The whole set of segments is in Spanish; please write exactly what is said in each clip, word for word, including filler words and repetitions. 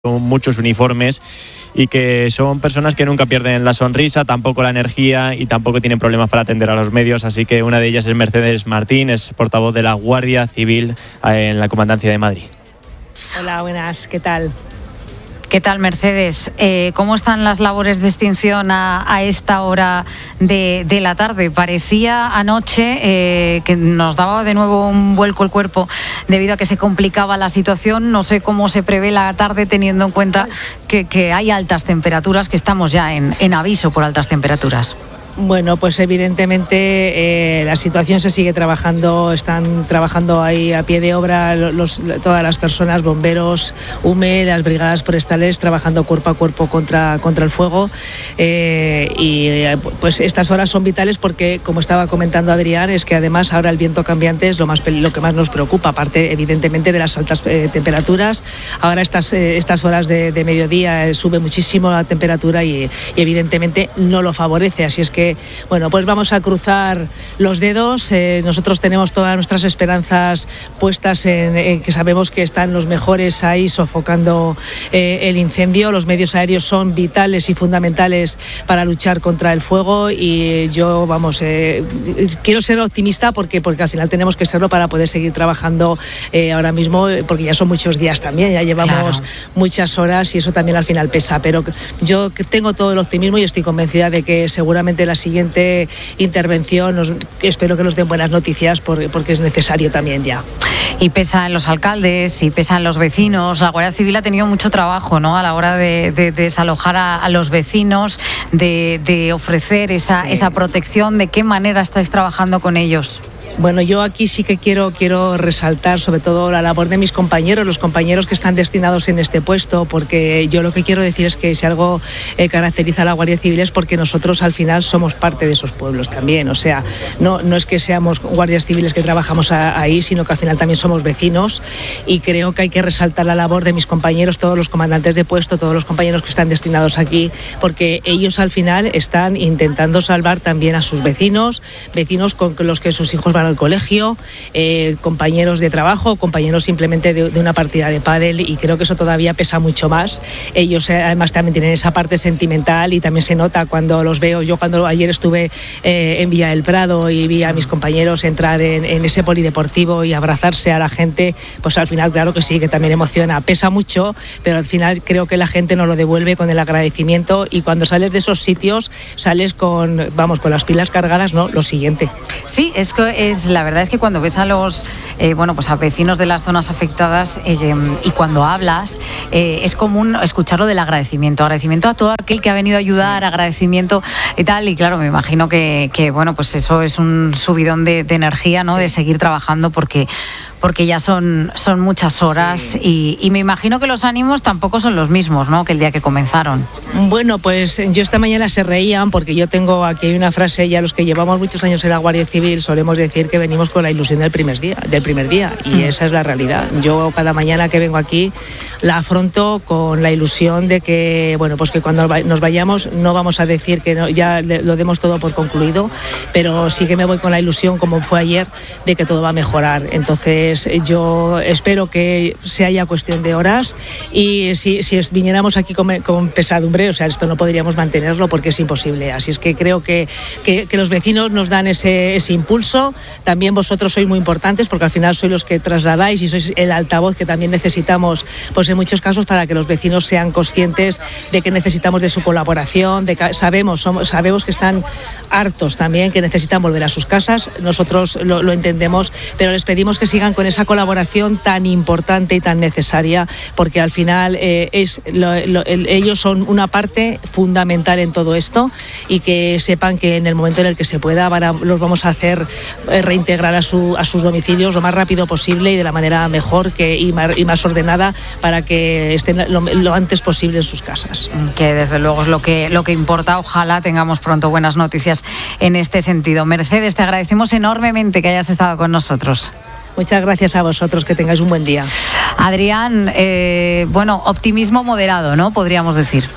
con muchos uniformes y que son personas que nunca pierden la sonrisa, tampoco la energía y tampoco tienen problemas para atender a los medios. Así que una de ellas es Mercedes Martín, es portavoz de la Guardia Civil en la Comandancia de Madrid. Hola, buenas, ¿qué tal? ¿Qué tal, Mercedes? Eh, ¿Cómo están las labores de extinción a, a esta hora de, de la tarde? Parecía anoche eh, que nos daba de nuevo un vuelco el cuerpo debido a que se complicaba la situación. No sé cómo se prevé la tarde teniendo en cuenta que, que hay altas temperaturas, que estamos ya en, en aviso por altas temperaturas. Bueno, pues evidentemente eh, la situación se sigue trabajando, están trabajando ahí a pie de obra los, todas las personas, bomberos, U M E, las brigadas forestales, trabajando cuerpo a cuerpo contra, contra el fuego. Eh, y pues estas horas son vitales porque, como estaba comentando Adrián, es que además ahora el viento cambiante es lo, más, lo que más nos preocupa, aparte evidentemente de las altas eh, temperaturas. Ahora estas, eh, estas horas de, de mediodía eh, sube muchísimo la temperatura y, y evidentemente no lo favorece, así es que bueno, pues vamos a cruzar los dedos. Eh, nosotros tenemos todas nuestras esperanzas puestas en, en que sabemos que están los mejores ahí sofocando eh, el incendio. Los medios aéreos son vitales y fundamentales para luchar contra el fuego y yo, vamos, eh, quiero ser optimista porque, porque al final tenemos que serlo para poder seguir trabajando eh, ahora mismo, porque ya son muchos días también, ya llevamos claro. muchas horas y eso también al final pesa, pero yo tengo todo el optimismo y estoy convencida de que seguramente la siguiente intervención nos, espero que nos den buenas noticias por, porque es necesario también ya. Y pesa en los alcaldes y pesa en los vecinos. La Guardia Civil ha tenido mucho trabajo, ¿no?, a la hora de, de, de desalojar a, a los vecinos, de, de ofrecer esa, sí. esa protección. ¿De qué manera estáis trabajando con ellos? Bueno, yo aquí sí que quiero, quiero resaltar sobre todo la labor de mis compañeros, los compañeros que están destinados en este puesto, porque yo lo que quiero decir es que si algo eh, caracteriza a la Guardia Civil es porque nosotros al final somos parte de esos pueblos también, o sea, no, no es que seamos guardias civiles que trabajamos a, ahí, sino que al final también somos vecinos y creo que hay que resaltar la labor de mis compañeros, todos los comandantes de puesto, todos los compañeros que están destinados aquí, porque ellos al final están intentando salvar también a sus vecinos, vecinos con los que sus hijos van al colegio, eh, compañeros de trabajo, compañeros simplemente de, de una partida de pádel y creo que eso todavía pesa mucho más. Ellos eh, además también tienen esa parte sentimental y también se nota cuando los veo. Yo cuando ayer estuve eh, en Villa del Prado y vi a mis compañeros entrar en, en ese polideportivo y abrazarse a la gente, pues al final claro que sí, que también emociona. Pesa mucho, pero al final creo que la gente nos lo devuelve con el agradecimiento y cuando sales de esos sitios sales con, vamos, con las pilas cargadas, ¿no? Lo siguiente. Sí, es que es la verdad es que cuando ves a los eh, bueno pues a vecinos de las zonas afectadas eh, y cuando hablas eh, es común escucharlo del agradecimiento, agradecimiento a todo aquel que ha venido a ayudar, sí. agradecimiento y tal, y claro, me imagino que, que bueno pues eso es un subidón de, de energía, ¿no? Sí. De seguir trabajando porque porque ya son, son muchas horas sí. y, y me imagino que los ánimos tampoco son los mismos, ¿no?, que el día que comenzaron. Bueno, pues yo esta mañana se reían porque yo tengo aquí hay una frase, ya los que llevamos muchos años en la Guardia Civil solemos decir que venimos con la ilusión del primer día, del primer día y mm. esa es la realidad. Yo cada mañana que vengo aquí la afronto con la ilusión de que, bueno, pues que cuando nos vayamos no vamos a decir que no, ya lo demos todo por concluido, pero sí que me voy con la ilusión, como fue ayer, de que todo va a mejorar. Entonces yo espero que sea ya cuestión de horas y si, si viniéramos aquí con, con pesadumbre, o sea, esto no podríamos mantenerlo porque es imposible. Así es que creo que, que, que los vecinos nos dan ese, ese impulso. También vosotros sois muy importantes porque al final sois los que trasladáis y sois el altavoz que también necesitamos, pues en muchos casos, para que los vecinos sean conscientes de que necesitamos de su colaboración, de que sabemos, somos, sabemos que están hartos también, que necesitan volver a sus casas. Nosotros lo, lo entendemos, pero les pedimos que sigan con esa colaboración tan importante y tan necesaria, porque al final eh, es lo, lo, el, ellos son una parte fundamental en todo esto y que sepan que en el momento en el que se pueda van a, los vamos a hacer eh, reintegrar a, su, a sus domicilios lo más rápido posible y de la manera mejor que, y, más, y más ordenada para que estén lo, lo antes posible en sus casas. Que desde luego es lo que, lo que importa. Ojalá tengamos pronto buenas noticias en este sentido. Mercedes, te agradecemos enormemente que hayas estado con nosotros. Muchas gracias a vosotros, que tengáis un buen día. Adrián, eh, bueno, optimismo moderado, ¿no?, podríamos decir.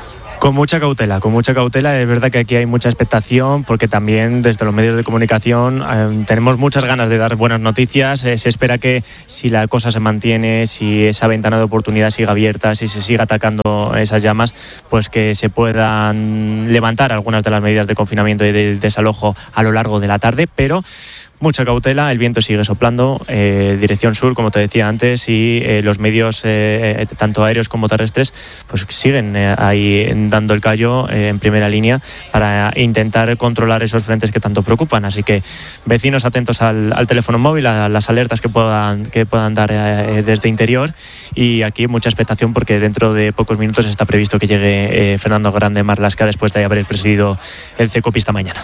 Con mucha cautela, con mucha cautela. Es verdad que aquí hay mucha expectación porque también desde los medios de comunicación eh, tenemos muchas ganas de dar buenas noticias. Eh, se espera que si la cosa se mantiene, si esa ventana de oportunidad siga abierta, si se siga atacando esas llamas, pues que se puedan levantar algunas de las medidas de confinamiento y de desalojo a lo largo de la tarde, pero mucha cautela. El viento sigue soplando, eh, dirección sur, como te decía antes, y eh, los medios, eh, tanto aéreos como terrestres, pues siguen eh, ahí dando el callo eh, en primera línea para intentar controlar esos frentes que tanto preocupan. Así que vecinos atentos al, al teléfono móvil, a las alertas que puedan, que puedan dar eh, desde interior. Y aquí mucha expectación porque dentro de pocos minutos está previsto que llegue eh, Fernando Grande Marlaska después de haber presidido el CECOPI esta mañana.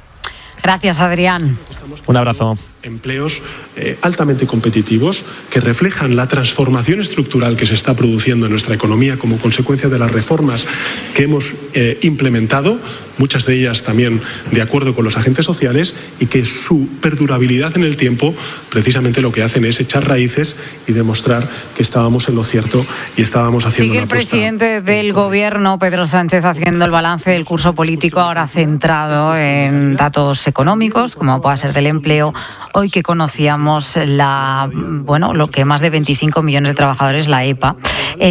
Gracias, Adrián. Un abrazo. Empleos eh, altamente competitivos que reflejan la transformación estructural que se está produciendo en nuestra economía como consecuencia de las reformas que hemos eh, implementado, muchas de ellas también de acuerdo con los agentes sociales, y que su perdurabilidad en el tiempo precisamente lo que hacen es echar raíces y demostrar que estábamos en lo cierto y estábamos haciendo Sigue una el presidente del gobierno, Pedro Sánchez, haciendo el balance del curso político, ahora centrado en datos económicos, como pueda ser del empleo. Hoy que conocíamos la, bueno, lo que más de veinticinco millones de trabajadores, la E P A,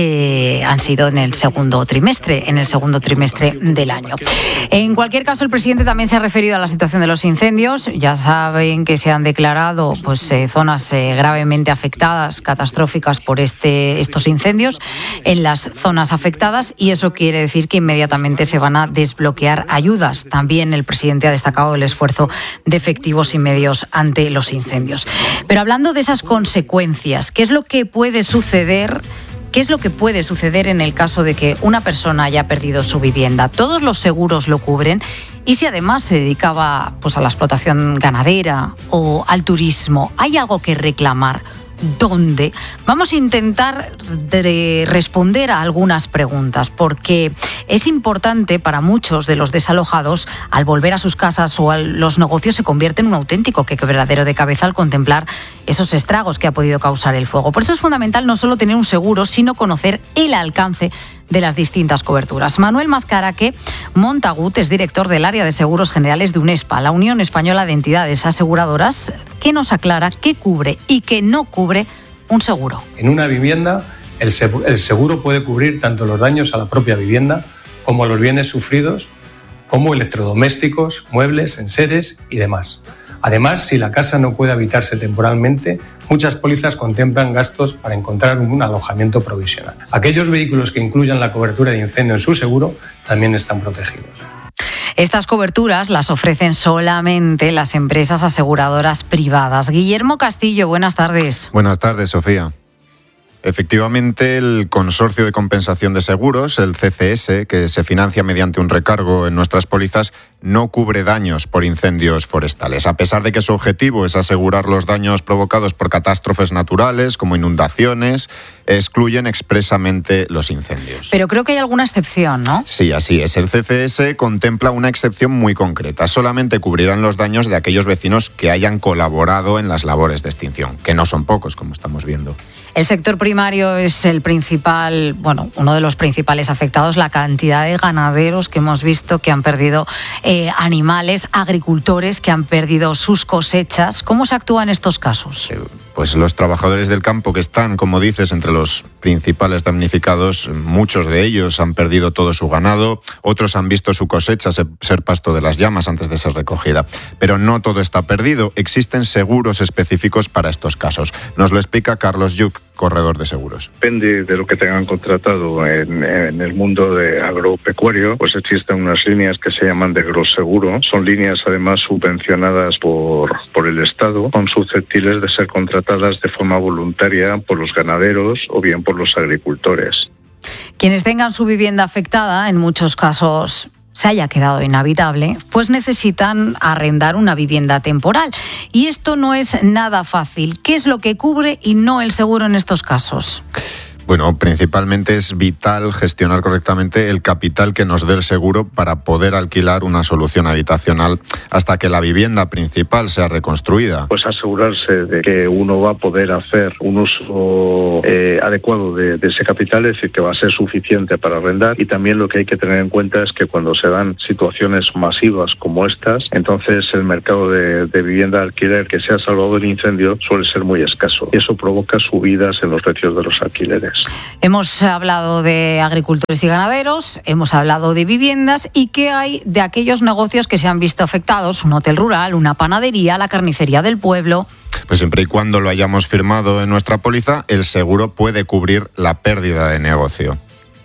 eh, han sido en el segundo trimestre, en el segundo trimestre del año. En cualquier caso, el presidente también se ha referido a la situación de los incendios. Ya saben que se han declarado pues eh, zonas eh, gravemente afectadas, catastróficas por este, estos incendios en las zonas afectadas, y eso quiere decir que inmediatamente se van a desbloquear ayudas. También el presidente ha destacado el esfuerzo de efectivos y medios ante los incendios. Pero hablando de esas consecuencias, ¿qué es lo que puede suceder? ¿Qué es lo que puede suceder en el caso de que una persona haya perdido su vivienda? Todos los seguros lo cubren, y si además se dedicaba pues, a la explotación ganadera o al turismo, ¿hay algo que reclamar? ¿Dónde? Vamos a intentar de responder a algunas preguntas, porque es importante para muchos de los desalojados, al volver a sus casas o a los negocios, se convierte en un auténtico quebradero de cabeza al contemplar esos estragos que ha podido causar el fuego. Por eso es fundamental no solo tener un seguro, sino conocer el alcance de las distintas coberturas. Manuel Mascaraque Montagut es director del área de seguros generales de UNESPA, la Unión Española de Entidades Aseguradoras, que nos aclara qué cubre y qué no cubre un seguro. En una vivienda, el seguro puede cubrir tanto los daños a la propia vivienda como a los bienes sufridos, como electrodomésticos, muebles, enseres y demás. Además, si la casa no puede habitarse temporalmente, muchas pólizas contemplan gastos para encontrar un alojamiento provisional. Aquellos vehículos que incluyan la cobertura de incendio en su seguro también están protegidos. Estas coberturas las ofrecen solamente las empresas aseguradoras privadas. Guillermo Castillo, buenas tardes. Buenas tardes, Sofía. Efectivamente, el Consorcio de Compensación de Seguros, el C C S, que se financia mediante un recargo en nuestras pólizas, no cubre daños por incendios forestales. A pesar de que su objetivo es asegurar los daños provocados por catástrofes naturales, como inundaciones, excluyen expresamente los incendios. Pero creo que hay alguna excepción, ¿no? Sí, así es. El C C S contempla una excepción muy concreta. Solamente cubrirán los daños de aquellos vecinos que hayan colaborado en las labores de extinción, que no son pocos, como estamos viendo. El sector primario es el principal, bueno, uno de los principales afectados. La cantidad de ganaderos que hemos visto que han perdido eh, animales, agricultores que han perdido sus cosechas. ¿Cómo se actúa en estos casos? Pues los trabajadores del campo, que están, como dices, entre los principales damnificados, muchos de ellos han perdido todo su ganado, otros han visto su cosecha ser pasto de las llamas antes de ser recogida. Pero no todo está perdido, existen seguros específicos para estos casos. Nos lo explica Carlos Yuc, corredor de seguros. Depende de lo que tengan contratado en, en el mundo de agropecuario, pues existen unas líneas que se llaman de agroseguro. Son líneas además subvencionadas por, por el Estado, son susceptibles de ser contratadas de forma voluntaria por los ganaderos o bien por los agricultores. Quienes tengan su vivienda afectada, en muchos casos se haya quedado inhabitable, pues necesitan arrendar una vivienda temporal. Y esto no es nada fácil. ¿Qué es lo que cubre y no el seguro en estos casos? Bueno, principalmente es vital gestionar correctamente el capital que nos dé el seguro para poder alquilar una solución habitacional hasta que la vivienda principal sea reconstruida. Pues asegurarse de que uno va a poder hacer un uso eh, adecuado de, de ese capital, es decir, que va a ser suficiente para arrendar. Y también lo que hay que tener en cuenta es que cuando se dan situaciones masivas como estas, entonces el mercado de, de vivienda de alquiler que se ha salvado del incendio suele ser muy escaso. Y eso provoca subidas en los precios de los alquileres. Hemos hablado de agricultores y ganaderos, hemos hablado de viviendas, y qué hay de aquellos negocios que se han visto afectados, un hotel rural, una panadería, la carnicería del pueblo. Pues siempre y cuando lo hayamos firmado en nuestra póliza, el seguro puede cubrir la pérdida de negocio.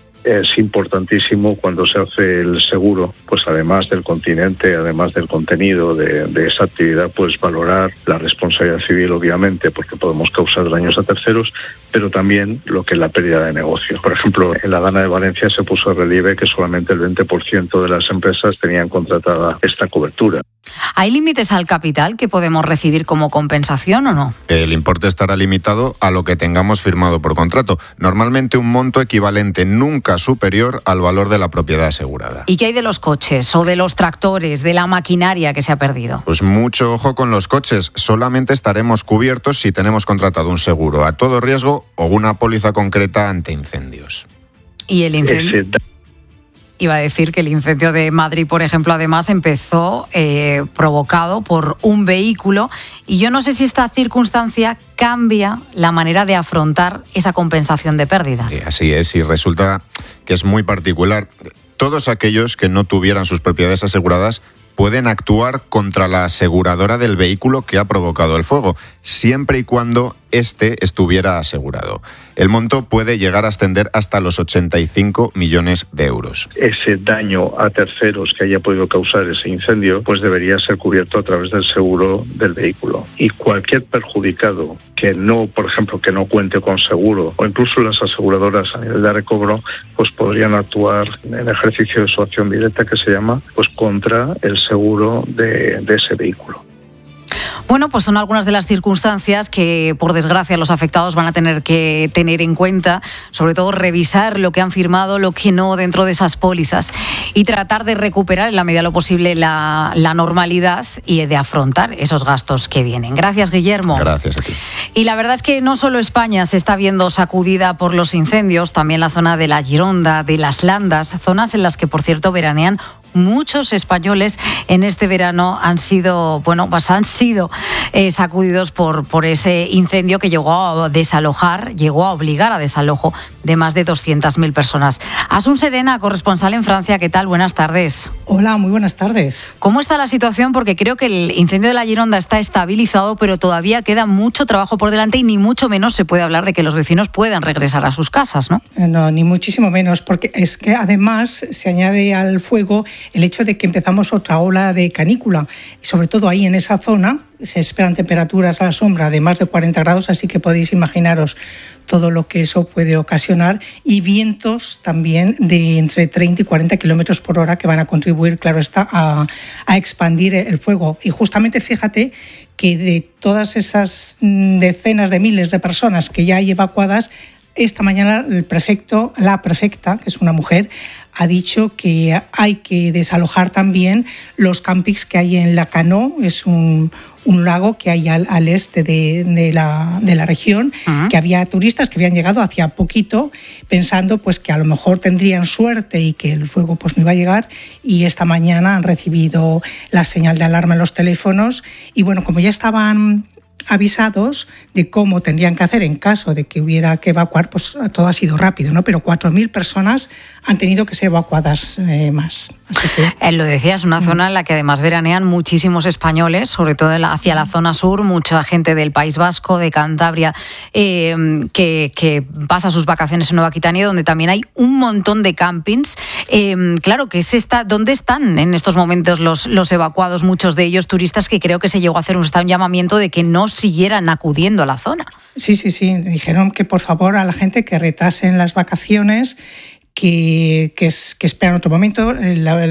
Es importantísimo cuando se hace el seguro, pues además del continente, además del contenido de, de esa actividad, pues valorar la responsabilidad civil, obviamente, porque podemos causar daños a terceros, pero también lo que es la pérdida de negocio. Por ejemplo, en la Dana de Valencia se puso en relieve que solamente el veinte por ciento de las empresas tenían contratada esta cobertura. ¿Hay límites al capital que podemos recibir como compensación o no? El importe estará limitado a lo que tengamos firmado por contrato. Normalmente un monto equivalente, nunca superior al valor de la propiedad asegurada. ¿Y qué hay de los coches o de los tractores, de la maquinaria que se ha perdido? Pues mucho ojo con los coches. Solamente estaremos cubiertos si tenemos contratado un seguro a todo riesgo o una póliza concreta ante incendios. ¿Y el incendio? Iba a decir que el incendio de Madrid, por ejemplo, además empezó eh, provocado por un vehículo, y yo no sé si esta circunstancia cambia la manera de afrontar esa compensación de pérdidas. Sí, así es, y resulta que es muy particular. Todos aquellos que no tuvieran sus propiedades aseguradas pueden actuar contra la aseguradora del vehículo que ha provocado el fuego, siempre y cuando éste estuviera asegurado. El monto puede llegar a ascender hasta los ochenta y cinco millones de euros. Ese daño a terceros que haya podido causar ese incendio, pues debería ser cubierto a través del seguro del vehículo. Y cualquier perjudicado que no, por ejemplo, que no cuente con seguro, o incluso las aseguradoras a nivel de recobro, pues podrían actuar en ejercicio de su acción directa, que se llama, pues contra el seguro de, de ese vehículo. Bueno, pues son algunas de las circunstancias que, por desgracia, los afectados van a tener que tener en cuenta, sobre todo revisar lo que han firmado, lo que no dentro de esas pólizas, y tratar de recuperar en la medida de lo posible la, la normalidad y de afrontar esos gastos que vienen. Gracias, Guillermo. Gracias a ti. Y la verdad es que no solo España se está viendo sacudida por los incendios, también la zona de la Gironda, de las Landas, zonas en las que, por cierto, veranean muchos españoles en este verano, han sido, bueno, pues han sido eh, sacudidos por, por ese incendio que llegó a desalojar, llegó a obligar a desalojo de más de doscientas mil personas. Asun Serena, corresponsal en Francia, ¿qué tal? Buenas tardes. Hola, muy buenas tardes. ¿Cómo está la situación? Porque creo que el incendio de la Gironda está estabilizado, pero todavía queda mucho trabajo por delante y ni mucho menos se puede hablar de que los vecinos puedan regresar a sus casas, ¿no? No, ni muchísimo menos, porque es que además se añade al fuego el hecho de que empezamos otra ola de canícula, y sobre todo ahí en esa zona se esperan temperaturas a la sombra de más de cuarenta grados, así que podéis imaginaros todo lo que eso puede ocasionar, y vientos también de entre treinta y cuarenta kilómetros por hora que van a contribuir, claro está, a, a expandir el fuego. Y justamente fíjate que de todas esas decenas de miles de personas que ya hay evacuadas, esta mañana el prefecto, la prefecta, que es una mujer, ha dicho que hay que desalojar también los campings que hay en Lacanau, es un, un lago que hay al, al este de, de, la, de la región, uh-huh. que había turistas que habían llegado hacía poquito pensando pues que a lo mejor tendrían suerte y que el fuego pues no iba a llegar, y esta mañana han recibido la señal de alarma en los teléfonos, y bueno, como ya estaban avisados de cómo tendrían que hacer en caso de que hubiera que evacuar, pues todo ha sido rápido, ¿no? Pero cuatro mil personas han tenido que ser evacuadas eh, más. Así que... Él lo decía, es una zona en la que además veranean muchísimos españoles, sobre todo hacia la zona sur, mucha gente del País Vasco, de Cantabria, eh, que, que pasa sus vacaciones en Nueva Aquitania, donde también hay un montón de campings. Eh, claro, que es esta, ¿dónde están en estos momentos los, los evacuados? Muchos de ellos turistas, que creo que se llegó a hacer un, un llamamiento de que no siguieran acudiendo a la zona. Sí, sí, sí. Dijeron que por favor a la gente que retrasen las vacaciones, que, que, es, que esperan otro momento. La,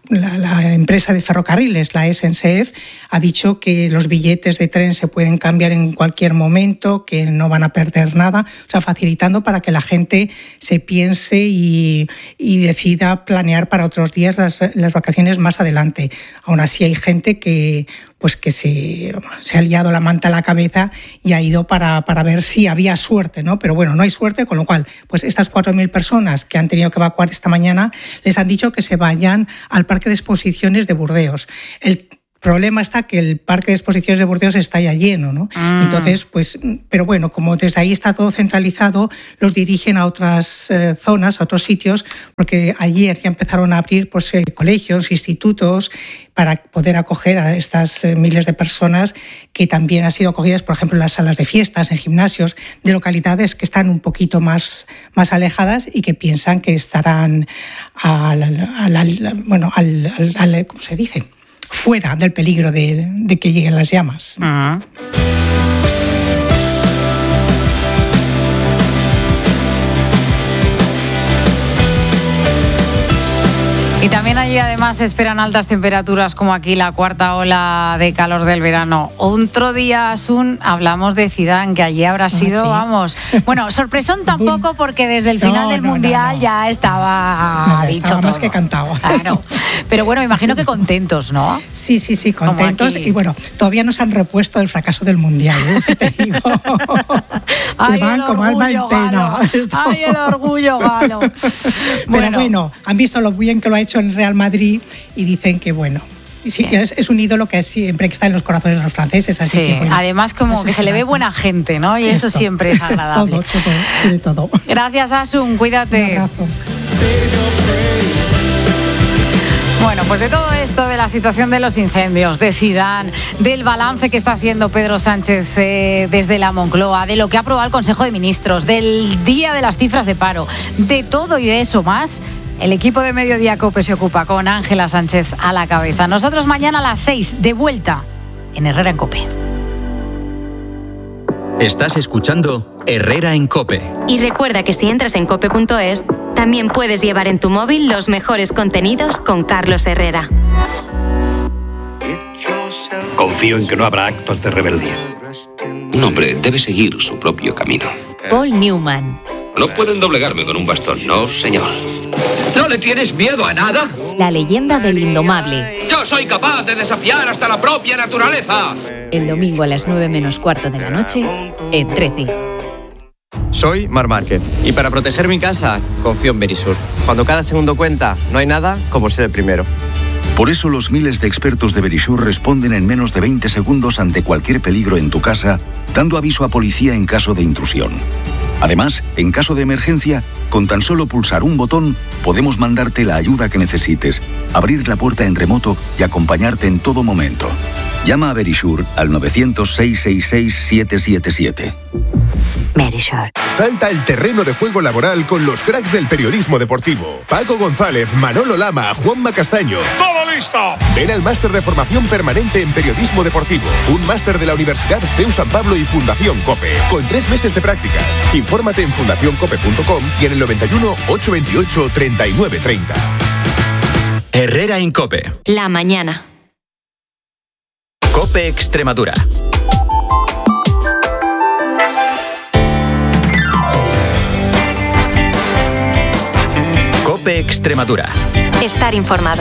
la, la empresa de ferrocarriles, la S N C F, ha dicho que los billetes de tren se pueden cambiar en cualquier momento, que no van a perder nada, o sea, facilitando para que la gente se piense y, y decida planear para otros días las, las vacaciones más adelante. Aún así hay gente que pues que se, se ha liado la manta a la cabeza y ha ido para, para ver si había suerte, ¿no? Pero bueno, no hay suerte, con lo cual, pues estas cuatro mil personas que han tenido que evacuar esta mañana les han dicho que se vayan al Parque de Exposiciones de Burdeos. El problema está que el Parque de Exposiciones de Burdeos está ya lleno, ¿no? Mm. Entonces, pues, pero bueno, como desde ahí está todo centralizado, los dirigen a otras eh, zonas, a otros sitios, porque ayer ya empezaron a abrir pues, eh, colegios, institutos, para poder acoger a estas eh, miles de personas que también han sido acogidas, por ejemplo, en las salas de fiestas, en gimnasios, de localidades que están un poquito más, más alejadas y que piensan que estarán al, al, al, bueno, al, al, al, ¿cómo se dice?, fuera del peligro de, de que lleguen las llamas. Uh-huh. Y también allí además se esperan altas temperaturas como aquí la cuarta ola de calor del verano. Otro día, Asun, hablamos de Zidane, que allí habrá sido, ¿sí? Vamos, bueno, sorpresón tampoco porque desde el final no, del no, Mundial no, no. ya estaba no, dicho estaba todo. Más que cantado. Claro. Pero bueno, imagino que contentos, ¿no? Sí, sí, sí, contentos. Y bueno, todavía no se han repuesto del fracaso del Mundial, ¿eh? Si te digo. Ay, van como alma en pena. Ay, el orgullo, Galo. Pero bueno. bueno, han visto lo bien que lo ha hecho en Real Madrid y dicen que bueno, sí, es, es un ídolo que siempre está en los corazones de los franceses, así sí, que bueno, además como que se le ve buena gente, ¿no? Y esto. Eso siempre es agradable. todo, todo, todo. Gracias, Asun, cuídate. Un abrazo. Bueno, pues de todo esto, de la situación de los incendios, de Zidane, del balance que está haciendo Pedro Sánchez eh, desde la Moncloa, de lo que ha aprobado el Consejo de Ministros, del día de las cifras de paro, de todo y de eso más, el equipo de Mediodía COPE se ocupa con Ángela Sánchez a la cabeza. Nosotros mañana a las seis, de vuelta en Herrera en COPE. Estás escuchando Herrera en COPE. Y recuerda que si entras en cope punto es, también puedes llevar en tu móvil los mejores contenidos con Carlos Herrera. Confío en que no habrá actos de rebeldía. Un hombre debe seguir su propio camino. Paul Newman. No pueden doblegarme con un bastón, no, señor. ¿No le tienes miedo a nada? La leyenda del indomable. Yo soy capaz de desafiar hasta la propia naturaleza. El domingo a las nueve menos cuarto de la noche, en trece. Soy Mar Márquez y para proteger mi casa confío en Verisur. Cuando cada segundo cuenta, no hay nada como ser el primero. Por eso los miles de expertos de Verisur responden en menos de veinte segundos ante cualquier peligro en tu casa, dando aviso a policía en caso de intrusión. Además, en caso de emergencia, con tan solo pulsar un botón, podemos mandarte la ayuda que necesites, abrir la puerta en remoto y acompañarte en todo momento. Llama a Verisur al nueve cero cero, seis seis seis, siete siete siete. Verisur. Salta el terreno de juego laboral con los cracks del periodismo deportivo. Paco González, Manolo Lama, Juanma Castaño. ¡Todo listo! Ven al máster de formación permanente en periodismo deportivo. Un máster de la Universidad C E U San Pablo y Fundación COPE. Con tres meses de prácticas. Infórmate en fundación cope punto com y en el noventa y uno, ochocientos veintiocho, treinta y nueve treinta. Herrera en COPE. La mañana. COPE Extremadura. COPE Extremadura. Estar informado.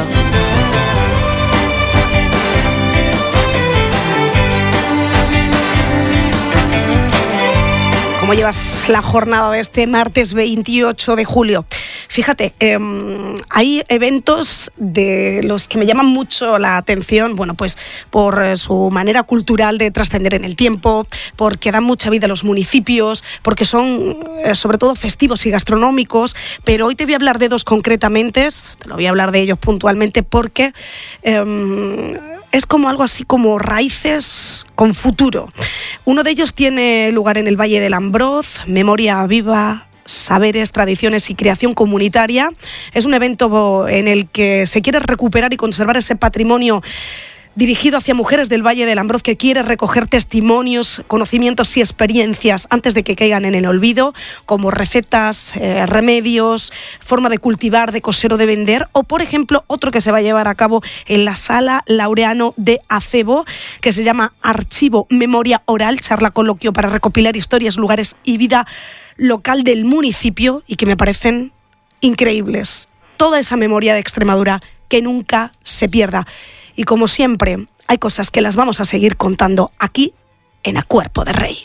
¿Cómo llevas la jornada de este martes veintiocho de julio? Fíjate, eh, hay eventos de los que me llaman mucho la atención, bueno, pues por eh, su manera cultural de trascender en el tiempo, porque dan mucha vida a los municipios, porque son eh, sobre todo festivos y gastronómicos, pero hoy te voy a hablar de dos concretamente, te lo voy a hablar de ellos puntualmente porque eh, es como algo así como raíces con futuro. Uno de ellos tiene lugar en el Valle del Ambroz, Memoria Viva, Saberes, Tradiciones y Creación Comunitaria. Es un evento en el que se quiere recuperar y conservar ese patrimonio dirigido hacia mujeres del Valle del Ambroz que quiere recoger testimonios, conocimientos y experiencias antes de que caigan en el olvido, como recetas, eh, remedios, forma de cultivar, de coser o de vender, o por ejemplo otro que se va a llevar a cabo en la Sala Laureano de Acebo, que se llama Archivo Memoria Oral, charla coloquio para recopilar historias, lugares y vida local del municipio, y que me parecen increíbles. Toda esa memoria de Extremadura que nunca se pierda. Y como siempre, hay cosas que las vamos a seguir contando aquí en A Cuerpo de Rey.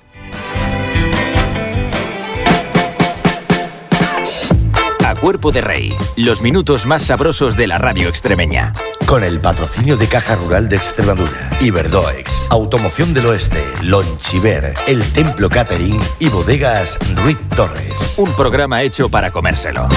A Cuerpo de Rey, los minutos más sabrosos de la radio extremeña. Con el patrocinio de Caja Rural de Extremadura, Iberdoex, Automoción del Oeste, Lonchiver, El Templo Catering y Bodegas Ruiz Torres. Un programa hecho para comérselo.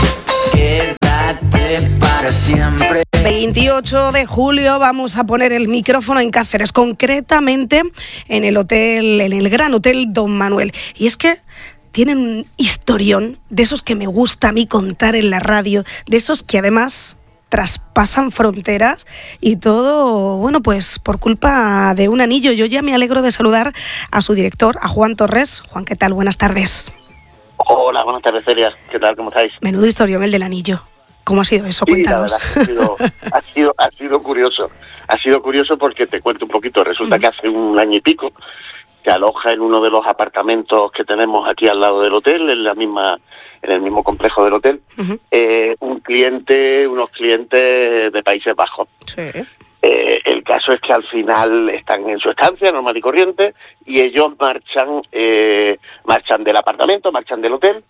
Quédate para siempre. veintiocho de julio vamos a poner el micrófono en Cáceres, concretamente en el hotel, en el Gran Hotel Don Manuel. Y es que tienen un historión de esos que me gusta a mí contar en la radio, de esos que además traspasan fronteras y todo, bueno, pues por culpa de un anillo. Yo ya me alegro de saludar a su director, a Juan Torres. Juan, ¿qué tal? Buenas tardes. Hola, buenas tardes, Celia. ¿Qué tal? ¿Cómo estáis? Menudo historión el del anillo. ¿Cómo ha sido eso? Sí, Cuéntanos. La verdad, ha, sido, ha, sido, ha sido curioso. Ha sido curioso porque te cuento un poquito. Resulta uh-huh. que hace un año y pico se aloja en uno de los apartamentos que tenemos aquí al lado del hotel, en la misma, en el mismo complejo del hotel, uh-huh. eh, un cliente, unos clientes de Países Bajos. Sí. Eh, el caso es que al final están en su estancia normal y corriente y ellos marchan, eh, marchan del apartamento, marchan del hotel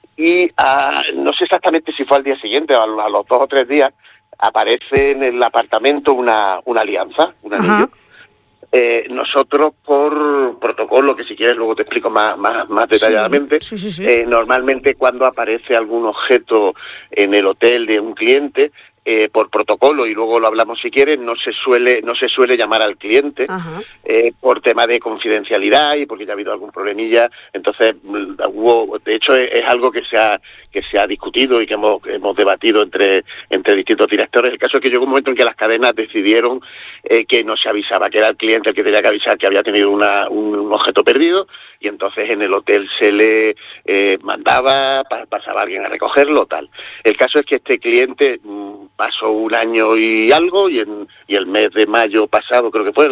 y a, no sé exactamente si fue al día siguiente o a, a los dos o tres días aparece en el apartamento una, una alianza, un anillo. Uh-huh. Eh, nosotros por protocolo, que si quieres luego te explico más, más, más detalladamente, sí, sí, sí, sí. Eh, normalmente cuando aparece algún objeto en el hotel de un cliente, eh, por protocolo, y luego lo hablamos si quieres, no se suele no se suele llamar al cliente eh, por tema de confidencialidad y porque ya ha habido algún problemilla. Entonces hubo, de hecho es, es algo que se ha que se ha discutido y que hemos hemos debatido entre entre distintos directores. El caso es que llegó un momento en que las cadenas decidieron eh, que no se avisaba, que era el cliente el que tenía que avisar que había tenido una, un, un objeto perdido, y entonces en el hotel se le eh, mandaba, pasaba alguien a recogerlo, tal. El caso es que este cliente mmm, pasó un año y algo, y en y el mes de mayo pasado, creo que fue,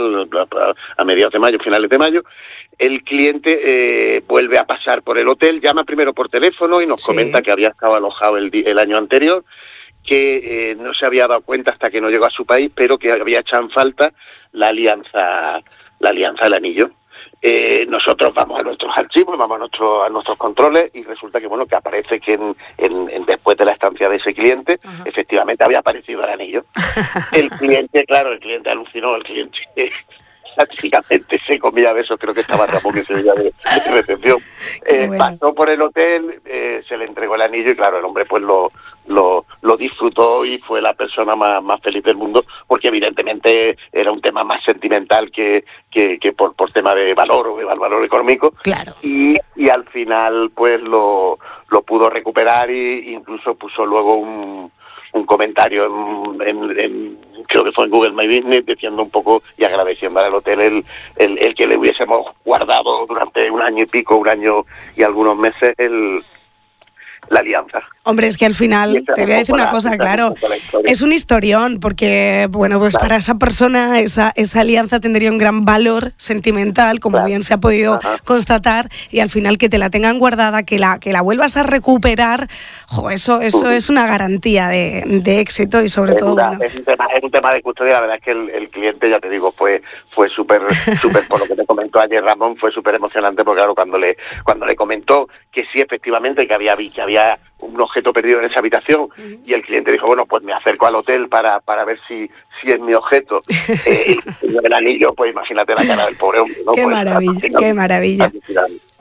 a mediados de mayo, finales de mayo, el cliente eh, vuelve a pasar por el hotel, llama primero por teléfono y nos sí. comenta que había estado alojado el, el año anterior, que eh, no se había dado cuenta hasta que no llegó a su país, pero que había echado en falta la alianza, la alianza del anillo. Eh, nosotros vamos a nuestros archivos, vamos a, nuestro, a nuestros controles y resulta que bueno que aparece que en, en, en después de la estancia de ese cliente, uh-huh. efectivamente había aparecido el anillo. El cliente, claro, el cliente alucinó, el cliente prácticamente se comía besos, creo que estaba Ramón ese día de, de recepción. Eh, bueno. Pasó por el hotel, eh, se le entregó el anillo y claro, el hombre pues lo lo, lo disfrutó y fue la persona más, más feliz del mundo, porque evidentemente era un tema más sentimental que, que, que por, por tema de valor o de valor económico. Claro. Y, y al final pues lo, lo pudo recuperar e incluso puso luego un un comentario en, en, en creo que fue en Google My Business diciendo un poco y agradeciendo al hotel el, el, el que le hubiésemos guardado durante un año y pico, un año y algunos meses el la alianza. Hombre, es que al final, te voy a decir una cosa, claro, es un historión, porque, bueno, pues claro. para esa persona esa esa alianza tendría un gran valor sentimental, como claro. bien se ha podido Ajá. constatar, y al final que te la tengan guardada, que la que la vuelvas a recuperar, jo, eso eso uh-huh. es una garantía de, de éxito y sobre es todo... Una, bueno. es, un tema, es un tema de custodia, la verdad es que el, el cliente, ya te digo, fue fue súper, súper por lo que te comentó ayer Ramón, fue súper emocionante, porque claro, cuando le cuando le comentó que sí, efectivamente, que había que había un objeto perdido en esa habitación uh-huh. y el cliente dijo, bueno, pues me acerco al hotel para para ver si si es mi objeto, eh, el, el anillo, pues imagínate la cara del pobre hombre, ¿no? Qué pues, maravilla, qué maravilla.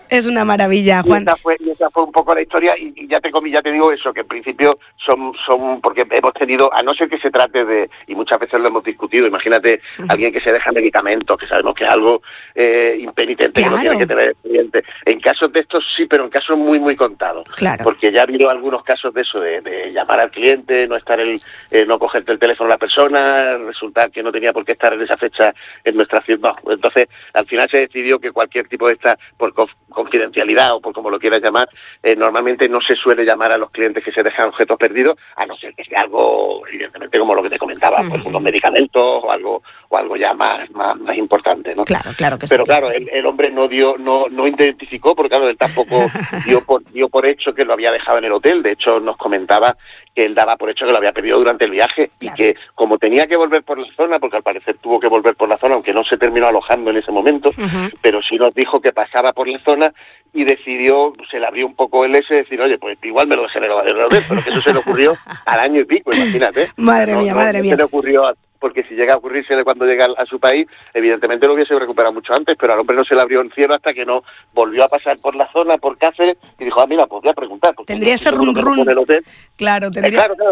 Es una maravilla, Juan. Y esa fue, y esa fue un poco la historia y, y ya te comí, ya te digo eso, que en principio son, son, porque hemos tenido, a no ser que se trate de, y muchas veces lo hemos discutido, imagínate uh-huh. alguien que se deja medicamentos, que sabemos que es algo eh, impenitente, claro. que no tiene que tener expediente. En casos de estos sí, pero en casos muy, muy contados. Claro. Porque ya ha habido algunos casos de eso, de, de llamar al cliente, no estar el, eh, no cogerte el teléfono a la persona, resultar que no tenía por qué estar en esa fecha en nuestra ciudad. No. Entonces, al final se decidió que cualquier tipo de esta, por confidencialidad o por como lo quieras llamar, eh, normalmente no se suele llamar a los clientes que se dejan objetos perdidos, a no ser que sea algo, evidentemente, como lo que te comentaba, uh-huh. pues unos medicamentos o algo o algo ya más, más, más importante, ¿no? Claro, claro que Pero sí. claro, el, el hombre no dio, no, no identificó, porque claro, él tampoco dio por, dio por hecho que lo había dejado en el hotel. De hecho, nos comentaba que él daba por hecho que lo había perdido durante el viaje claro. y que como tenía que volver por la zona, porque al parecer tuvo que volver por la zona, aunque no se terminó alojando en ese momento, uh-huh. pero sí nos dijo que pasaba por la zona y decidió, se le abrió un poco el ese, decir, oye, pues igual me lo dejé en el hotel, pero que eso se le ocurrió al año y pico, imagínate. Madre no, mía, no, madre no mía. Se le ocurrió a porque si llega a ocurrirse de cuando llega a su país, evidentemente lo hubiese recuperado mucho antes, pero al hombre no se le abrió el cielo hasta que no volvió a pasar por la zona, por Cáceres, y dijo, ah, mira, pues voy a preguntar. Tendría ese rum rum. Claro, tendría... Eh, claro, claro.